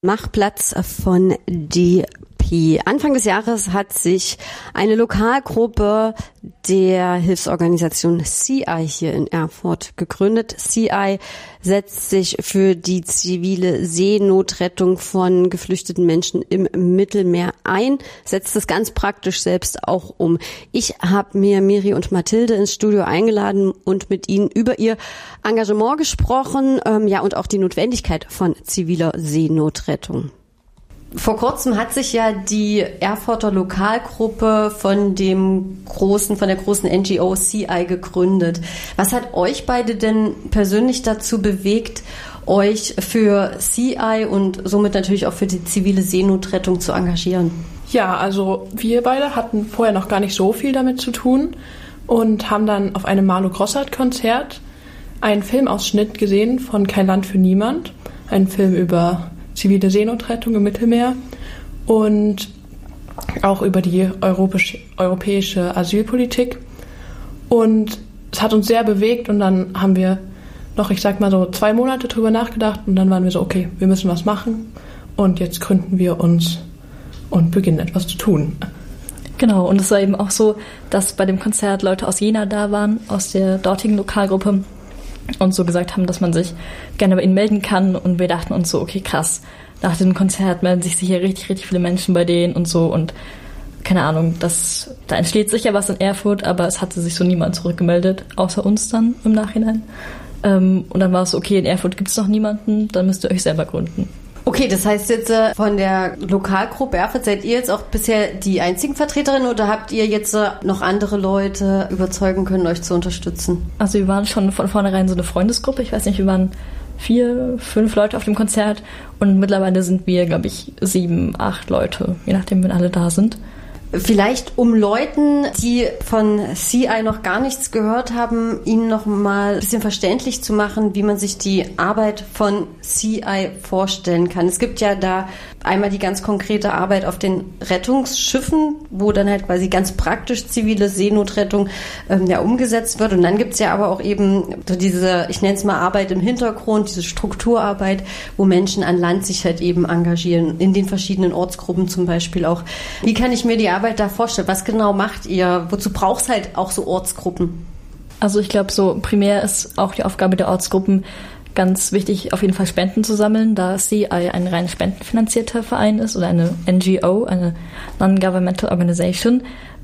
Mach Platz von DP. Anfang des Jahres hat sich eine Lokalgruppe der Hilfsorganisation CI hier in Erfurt gegründet. CI setzt sich für die zivile Seenotrettung von geflüchteten Menschen im Mittelmeer ein, setzt das ganz praktisch selbst auch um. Ich habe mir Miri und Mathilde ins Studio eingeladen und mit ihnen über ihr Engagement gesprochen, und auch die Notwendigkeit von ziviler Seenotrettung. Vor kurzem hat sich ja die Erfurter Lokalgruppe von der großen NGO CI gegründet. Was hat euch beide denn persönlich dazu bewegt, euch für CI und somit natürlich auch für die zivile Seenotrettung zu engagieren? Ja, also wir beide hatten vorher noch gar nicht so viel damit zu tun und haben dann auf einem Marlo Grossart-Konzert einen Filmausschnitt gesehen von Kein Land für Niemand, einen Film über zivile Seenotrettung im Mittelmeer und auch über die europäische Asylpolitik. Und es hat uns sehr bewegt und dann haben wir noch, 2 Monate drüber nachgedacht und dann waren wir so, okay, wir müssen was machen und jetzt gründen wir uns und beginnen etwas zu tun. Genau, und es war eben auch so, dass bei dem Konzert Leute aus Jena da waren, aus der dortigen Lokalgruppe, und so gesagt haben, dass man sich gerne bei ihnen melden kann. Und wir dachten uns so, okay, krass, nach dem Konzert melden sich sicher richtig, richtig viele Menschen bei denen und so. Und keine Ahnung, da entsteht sicher was in Erfurt, aber es hatte sich so niemand zurückgemeldet, außer uns dann im Nachhinein. Und dann war es so, okay, in Erfurt gibt es noch niemanden, dann müsst ihr euch selber gründen. Okay, das heißt jetzt von der Lokalgruppe Erfurt seid ihr jetzt auch bisher die einzigen Vertreterinnen oder habt ihr jetzt noch andere Leute überzeugen können, euch zu unterstützen? Also wir waren schon von vornherein so eine Freundesgruppe. Ich weiß nicht, wir waren 4, 5 Leute auf dem Konzert und mittlerweile sind wir, glaube ich, 7, 8 Leute, je nachdem, wenn alle da sind. Vielleicht um Leuten, die von CI noch gar nichts gehört haben, ihnen noch mal ein bisschen verständlich zu machen, wie man sich die Arbeit von CI vorstellen kann. Es gibt ja da einmal die ganz konkrete Arbeit auf den Rettungsschiffen, wo dann halt quasi ganz praktisch zivile Seenotrettung umgesetzt wird. Und dann gibt's ja aber auch eben so diese, ich nenne es mal Arbeit im Hintergrund, diese Strukturarbeit, wo Menschen an Land sich halt eben engagieren, in den verschiedenen Ortsgruppen zum Beispiel auch. Wie kann ich mir die Arbeit da vorstellen? Was genau macht ihr? Wozu braucht es halt auch so Ortsgruppen? Also ich glaube, so primär ist auch die Aufgabe der Ortsgruppen ganz wichtig, auf jeden Fall Spenden zu sammeln, da CI ein rein spendenfinanzierter Verein ist oder eine NGO, eine Non-Governmental Organization.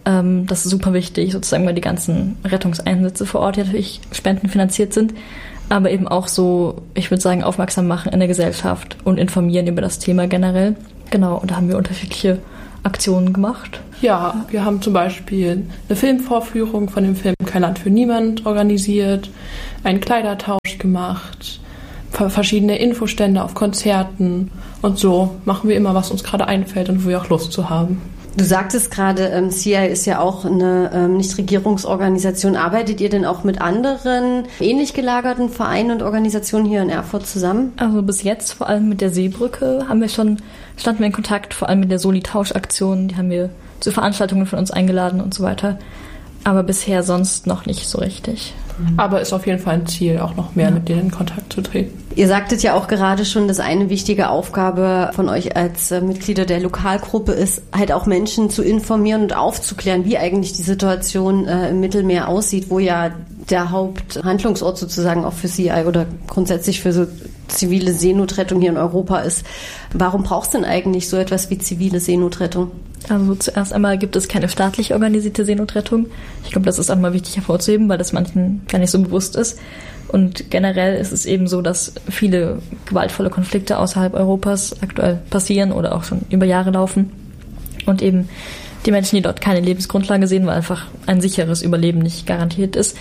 Das ist super wichtig, sozusagen, weil die ganzen Rettungseinsätze vor Ort ja natürlich spendenfinanziert sind, aber eben auch so, ich würde sagen, aufmerksam machen in der Gesellschaft und informieren über das Thema generell. Genau, und da haben wir unterschiedliche Aktionen gemacht. Ja, wir haben zum Beispiel eine Filmvorführung von dem Film Kein Land für Niemand organisiert, einen Kleidertausch gemacht, verschiedene Infostände auf Konzerten und so machen wir immer, was uns gerade einfällt und wo wir auch Lust zu haben. Du sagtest gerade, CI ist ja auch eine Nichtregierungsorganisation. Arbeitet ihr denn auch mit anderen ähnlich gelagerten Vereinen und Organisationen hier in Erfurt zusammen? Also bis jetzt vor allem mit der Seebrücke standen wir in Kontakt, vor allem mit der Soli-Tausch-Aktion. Die haben wir zu Veranstaltungen von uns eingeladen und so weiter. Aber bisher sonst noch nicht so richtig. Aber ist auf jeden Fall ein Ziel, auch noch mehr mit denen in Kontakt zu treten. Ihr sagtet ja auch gerade schon, dass eine wichtige Aufgabe von euch als Mitglieder der Lokalgruppe ist, halt auch Menschen zu informieren und aufzuklären, wie eigentlich die Situation im Mittelmeer aussieht, wo ja der Haupthandlungsort sozusagen auch für CI oder grundsätzlich für so zivile Seenotrettung hier in Europa ist. Warum braucht es denn eigentlich so etwas wie zivile Seenotrettung? Also zuerst einmal gibt es keine staatlich organisierte Seenotrettung. Ich glaube, das ist auch mal wichtig hervorzuheben, weil das manchen gar nicht so bewusst ist. Und generell ist es eben so, dass viele gewaltvolle Konflikte außerhalb Europas aktuell passieren oder auch schon über Jahre laufen. Und eben die Menschen, die dort keine Lebensgrundlage sehen, weil einfach ein sicheres Überleben nicht garantiert ist,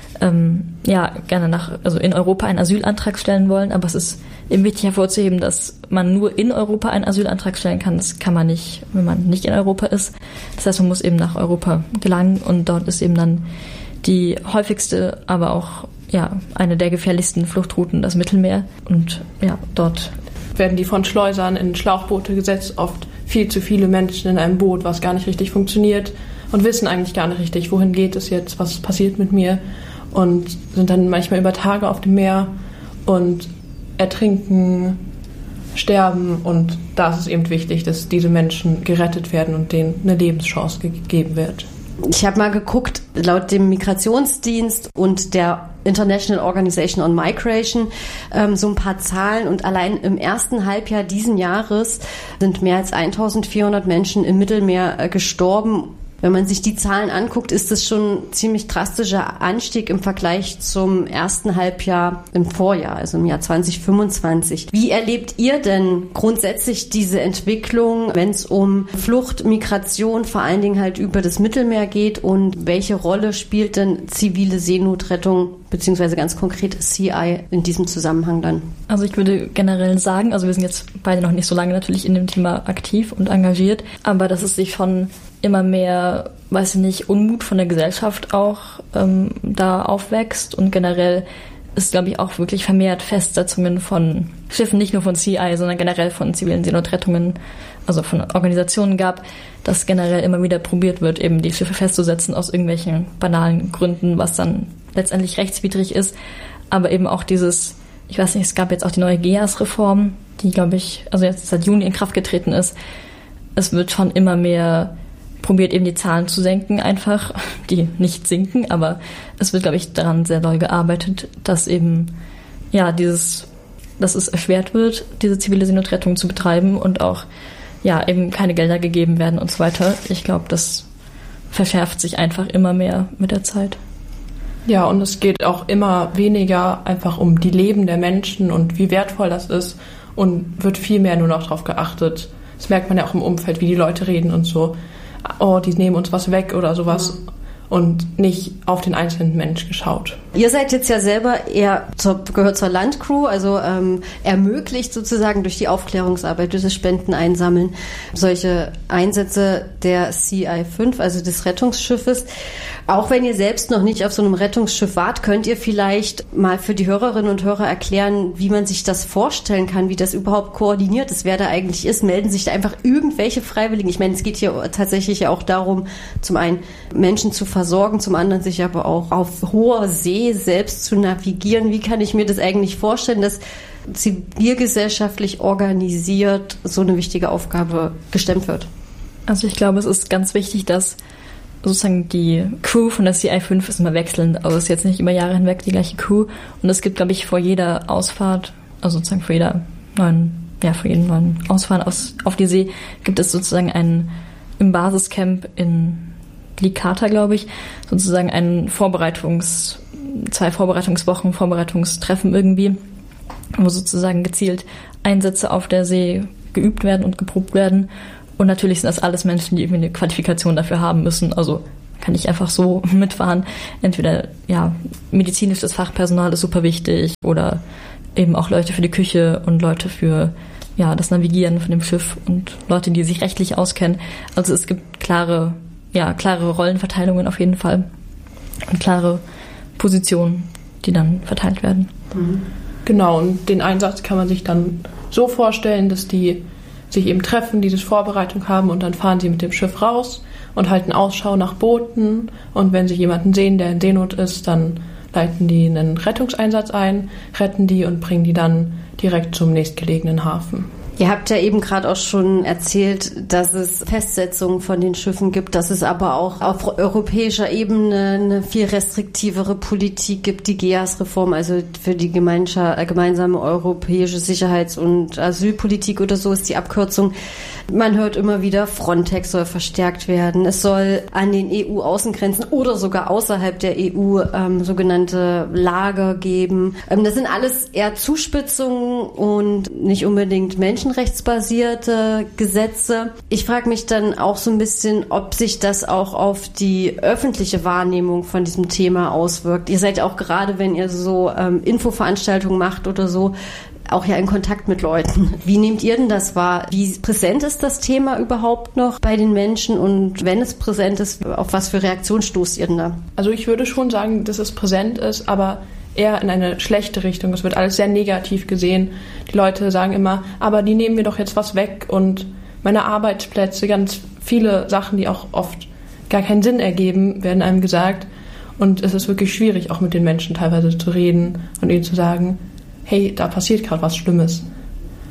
gerne in Europa einen Asylantrag stellen wollen. Aber es ist eben wichtig hervorzuheben, dass man nur in Europa einen Asylantrag stellen kann. Das kann man nicht, wenn man nicht in Europa ist. Das heißt, man muss eben nach Europa gelangen und dort ist eben dann die häufigste, aber auch eine der gefährlichsten Fluchtrouten das Mittelmeer. Und dort werden die von Schleusern in Schlauchboote gesetzt, oft viel zu viele Menschen in einem Boot, was gar nicht richtig funktioniert und wissen eigentlich gar nicht richtig, wohin geht es jetzt, was passiert mit mir, und sind dann manchmal über Tage auf dem Meer und ertrinken, sterben. Und da ist es eben wichtig, dass diese Menschen gerettet werden und denen eine Lebenschance gegeben wird. Ich habe mal geguckt, laut dem Migrationsdienst und der International Organization on Migration, so ein paar Zahlen, und allein im ersten Halbjahr diesen Jahres sind mehr als 1400 Menschen im Mittelmeer gestorben. Wenn man sich die Zahlen anguckt, ist das schon ein ziemlich drastischer Anstieg im Vergleich zum ersten Halbjahr im Vorjahr, also im Jahr 2025. Wie erlebt ihr denn grundsätzlich diese Entwicklung, wenn es um Flucht, Migration, vor allen Dingen halt über das Mittelmeer geht, und welche Rolle spielt denn zivile Seenotrettung beziehungsweise ganz konkret CI in diesem Zusammenhang dann? Also ich würde generell sagen, also wir sind jetzt beide noch nicht so lange natürlich in dem Thema aktiv und engagiert, aber dass es sich schon immer mehr, weiß ich nicht, Unmut von der Gesellschaft auch da aufwächst, und generell ist, glaube ich, auch wirklich vermehrt Festsetzungen von Schiffen, nicht nur von CI, sondern generell von zivilen Seenotrettungen, also von Organisationen gab, dass generell immer wieder probiert wird, eben die Schiffe festzusetzen aus irgendwelchen banalen Gründen, was dann letztendlich rechtswidrig ist, aber eben auch dieses, ich weiß nicht, es gab jetzt auch die neue GEAS-Reform, die, glaube ich, also jetzt seit Juni in Kraft getreten ist. Es wird schon immer mehr probiert, eben die Zahlen zu senken einfach, die nicht sinken, aber es wird, glaube ich, daran sehr doll gearbeitet, dass eben, ja, dass es erschwert wird, diese zivile Seenotrettung zu betreiben, und auch, ja, eben keine Gelder gegeben werden und so weiter. Ich glaube, das verschärft sich einfach immer mehr mit der Zeit. Ja, und es geht auch immer weniger einfach um die Leben der Menschen und wie wertvoll das ist, und wird viel mehr nur noch darauf geachtet. Das merkt man ja auch im Umfeld, wie die Leute reden und so. Oh, die nehmen uns was weg oder sowas, und nicht auf den einzelnen Mensch geschaut. Ihr seid jetzt ja selber gehört zur Landcrew, also ermöglicht sozusagen durch die Aufklärungsarbeit, durch das Spendeneinsammeln solche Einsätze der CI5, also des Rettungsschiffes. Auch wenn ihr selbst noch nicht auf so einem Rettungsschiff wart, könnt ihr vielleicht mal für die Hörerinnen und Hörer erklären, wie man sich das vorstellen kann, wie das überhaupt koordiniert ist, wer da eigentlich ist. Melden sich da einfach irgendwelche Freiwilligen? Ich meine, es geht hier tatsächlich ja auch darum, zum einen Menschen zu versorgen, zum anderen sich aber auch auf hoher See selbst zu navigieren. Wie kann ich mir das eigentlich vorstellen, dass zivilgesellschaftlich organisiert so eine wichtige Aufgabe gestemmt wird? Also ich glaube, es ist ganz wichtig, dass sozusagen die Crew von der CI5 ist immer wechselnd, also es ist jetzt nicht über Jahre hinweg die gleiche Crew, und es gibt, glaube ich, vor jeder Ausfahrt, also sozusagen vor jeden neuen Ausfahren auf die See, gibt es sozusagen im Basiscamp in Licata, glaube ich, sozusagen zwei Vorbereitungswochen, Vorbereitungstreffen irgendwie, wo sozusagen gezielt Einsätze auf der See geübt werden und geprobt werden. Und natürlich sind das alles Menschen, die irgendwie eine Qualifikation dafür haben müssen. Also kann ich einfach so mitfahren. Entweder, ja, medizinisches Fachpersonal ist super wichtig, oder eben auch Leute für die Küche und Leute für, ja, das Navigieren von dem Schiff und Leute, die sich rechtlich auskennen. Also es gibt klare Rollenverteilungen auf jeden Fall und klare Positionen, die dann verteilt werden. Genau, und den Einsatz kann man sich dann so vorstellen, dass die sich eben treffen, diese Vorbereitung haben, und dann fahren sie mit dem Schiff raus und halten Ausschau nach Booten, und wenn sie jemanden sehen, der in Seenot ist, dann leiten die einen Rettungseinsatz ein, retten die und bringen die dann direkt zum nächstgelegenen Hafen. Ihr habt ja eben gerade auch schon erzählt, dass es Festsetzungen von den Schiffen gibt, dass es aber auch auf europäischer Ebene eine viel restriktivere Politik gibt, die GEAS-Reform, also für die gemeinsame europäische Sicherheits- und Asylpolitik oder so ist die Abkürzung. Man hört immer wieder, Frontex soll verstärkt werden. Es soll an den EU-Außengrenzen oder sogar außerhalb der EU sogenannte Lager geben. Das sind alles eher Zuspitzungen und nicht unbedingt menschenrechtsbasierte Gesetze. Ich frage mich dann auch so ein bisschen, ob sich das auch auf die öffentliche Wahrnehmung von diesem Thema auswirkt. Ihr seid auch gerade, wenn ihr so Infoveranstaltungen macht oder so, auch ja in Kontakt mit Leuten. Wie nehmt ihr denn das wahr? Wie präsent ist das Thema überhaupt noch bei den Menschen? Und wenn es präsent ist, auf was für Reaktionen stoßt ihr denn da? Also ich würde schon sagen, dass es präsent ist, aber eher in eine schlechte Richtung. Es wird alles sehr negativ gesehen. Die Leute sagen immer, aber die nehmen mir doch jetzt was weg, und meine Arbeitsplätze, ganz viele Sachen, die auch oft gar keinen Sinn ergeben, werden einem gesagt. Und es ist wirklich schwierig, auch mit den Menschen teilweise zu reden und ihnen zu sagen, hey, da passiert gerade was Schlimmes.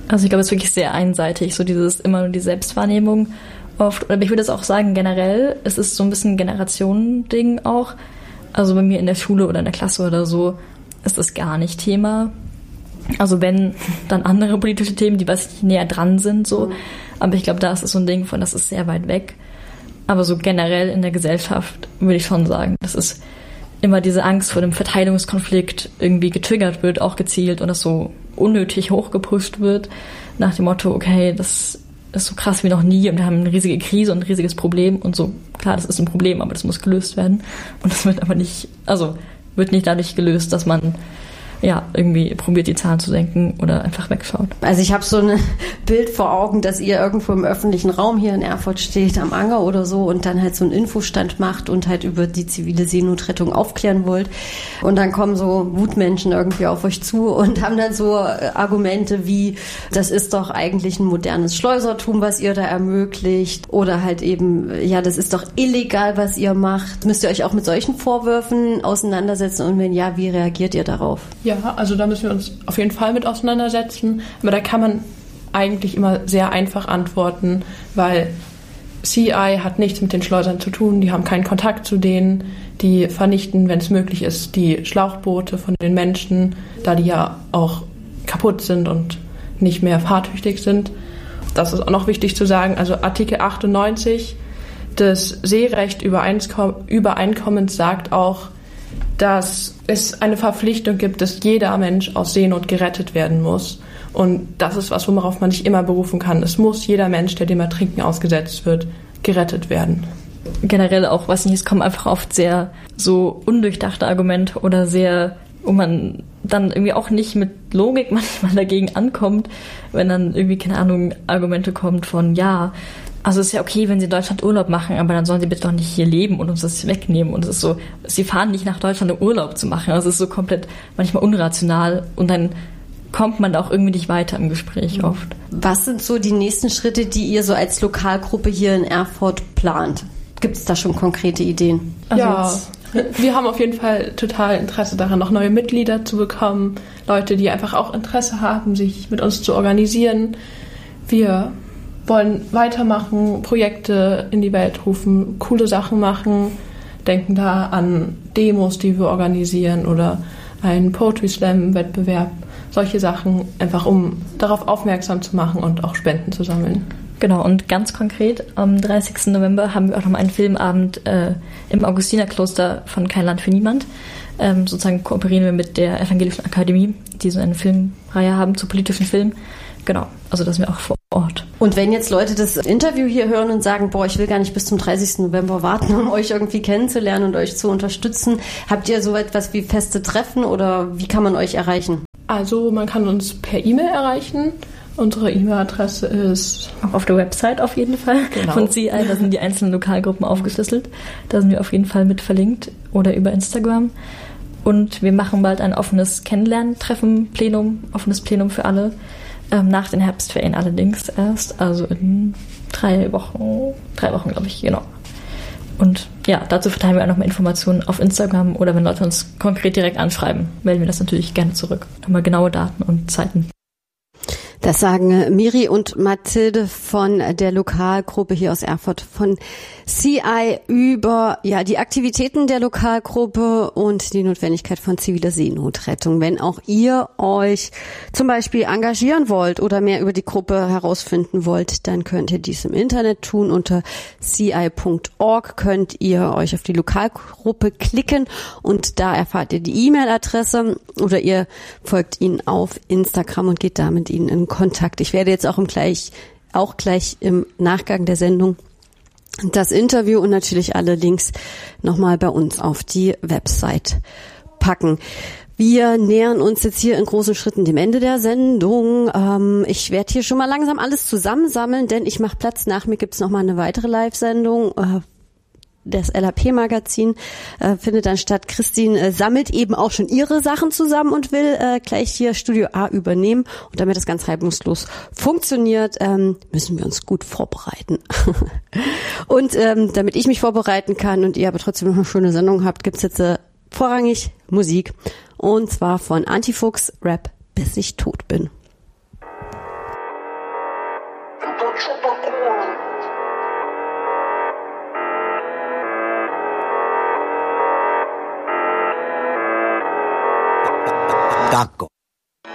Also ich glaube, es ist wirklich sehr einseitig, so dieses immer nur die Selbstwahrnehmung oft. Aber ich würde es auch sagen, generell, es ist so ein bisschen ein Generationending auch. Also bei mir in der Schule oder in der Klasse oder so ist das gar nicht Thema. Also wenn, dann andere politische Themen, die was näher dran sind, so. Aber ich glaube, da ist es so ein Ding von, das ist sehr weit weg. Aber so generell in der Gesellschaft würde ich schon sagen, dass es immer diese Angst vor dem Verteilungskonflikt irgendwie getriggert wird, auch gezielt, und das so unnötig hochgepusht wird, nach dem Motto, okay, das ist so krass wie noch nie und wir haben eine riesige Krise und ein riesiges Problem und so. Klar, das ist ein Problem, aber das muss gelöst werden. Und das wird aber nicht, also wird nicht dadurch gelöst, dass man irgendwie probiert, die Zahlen zu senken oder einfach wegschaut. Also ich habe so ein Bild vor Augen, dass ihr irgendwo im öffentlichen Raum hier in Erfurt steht, am Anger oder so, und dann halt so einen Infostand macht und halt über die zivile Seenotrettung aufklären wollt. Und dann kommen so Wutmenschen irgendwie auf euch zu und haben dann so Argumente wie, das ist doch eigentlich ein modernes Schleusertum, was ihr da ermöglicht. Oder halt eben, ja, das ist doch illegal, was ihr macht. Müsst ihr euch auch mit solchen Vorwürfen auseinandersetzen? Und wenn ja, wie reagiert ihr darauf? Ja, also da müssen wir uns auf jeden Fall mit auseinandersetzen. Aber da kann man eigentlich immer sehr einfach antworten, weil CI hat nichts mit den Schleusern zu tun. Die haben keinen Kontakt zu denen. Die vernichten, wenn es möglich ist, die Schlauchboote von den Menschen, da die ja auch kaputt sind und nicht mehr fahrtüchtig sind. Das ist auch noch wichtig zu sagen. Also Artikel 98 des Seerecht-Übereinkommens sagt auch, dass es eine Verpflichtung gibt, dass jeder Mensch aus Seenot gerettet werden muss. Und das ist was, worauf man sich immer berufen kann. Es muss jeder Mensch, der dem Ertrinken ausgesetzt wird, gerettet werden. Generell auch, weiß nicht, es kommen einfach oft sehr so undurchdachte Argumente oder sehr, wo man dann irgendwie auch nicht mit Logik manchmal dagegen ankommt, wenn dann irgendwie, keine Ahnung, Argumente kommt von, ja, also es ist ja okay, wenn sie in Deutschland Urlaub machen, aber dann sollen sie bitte doch nicht hier leben und uns das wegnehmen. Und es ist so, sie fahren nicht nach Deutschland, um Urlaub zu machen. Also es ist so komplett manchmal unrational und dann kommt man da auch irgendwie nicht weiter im Gespräch oft. Was sind so die nächsten Schritte, die ihr so als Lokalgruppe hier in Erfurt plant? Gibt es da schon konkrete Ideen? Also ja, wir haben auf jeden Fall total Interesse daran, noch neue Mitglieder zu bekommen. Leute, die einfach auch Interesse haben, sich mit uns zu organisieren. Wir wollen weitermachen, Projekte in die Welt rufen, coole Sachen machen, denken da an Demos, die wir organisieren oder einen Poetry Slam Wettbewerb, solche Sachen, einfach um darauf aufmerksam zu machen und auch Spenden zu sammeln. Genau, und ganz konkret, am 30. November haben wir auch nochmal einen Filmabend im Augustinerkloster von Kein Land für Niemand. Sozusagen kooperieren wir mit der Evangelischen Akademie, die so eine Filmreihe haben zu politischen Filmen. Genau, also das sind wir auch vor Ort. Und wenn jetzt Leute das Interview hier hören und sagen, boah, ich will gar nicht bis zum 30. November warten, um euch irgendwie kennenzulernen und euch zu unterstützen, habt ihr so etwas wie feste Treffen oder wie kann man euch erreichen? Also man kann uns per E-Mail erreichen. Unsere E-Mail-Adresse ist auch auf der Website auf jeden Fall von CI, da sind die einzelnen Lokalgruppen aufgeschlüsselt. Da sind wir auf jeden Fall mit verlinkt oder über Instagram. Und wir machen bald ein offenes Kennenlernen-Treffen, offenes Plenum für alle. Nach den Herbstferien allerdings erst, also in 3 Wochen, glaube ich, genau. Und ja, dazu verteilen wir auch nochmal Informationen auf Instagram oder wenn Leute uns konkret direkt anschreiben, melden wir das natürlich gerne zurück. Nochmal genaue Daten und Zeiten. Das sagen Miri und Mathilde von der Lokalgruppe hier aus Erfurt von CI über die Aktivitäten der Lokalgruppe und die Notwendigkeit von ziviler Seenotrettung. Wenn auch ihr euch zum Beispiel engagieren wollt oder mehr über die Gruppe herausfinden wollt, dann könnt ihr dies im Internet tun. Unter ci.org könnt ihr euch auf die Lokalgruppe klicken und da erfahrt ihr die E-Mail-Adresse oder ihr folgt ihnen auf Instagram und geht da mit ihnen in Kontakt. Ich werde jetzt auch gleich im Nachgang der Sendung das Interview und natürlich alle Links nochmal bei uns auf die Website packen. Wir nähern uns jetzt hier in großen Schritten dem Ende der Sendung. Ich werde hier schon mal langsam alles zusammensammeln, denn ich mache Platz. Nach mir gibt's nochmal eine weitere Live-Sendung. Das LAP-Magazin findet dann statt. Christine sammelt eben auch schon ihre Sachen zusammen und will gleich hier Studio A übernehmen. Und damit das ganz reibungslos funktioniert, müssen wir uns gut vorbereiten. Und damit ich mich vorbereiten kann und ihr aber trotzdem noch eine schöne Sendung habt, gibt's jetzt vorrangig Musik. Und zwar von Antifuchs, Rap, bis ich tot bin. Tacco.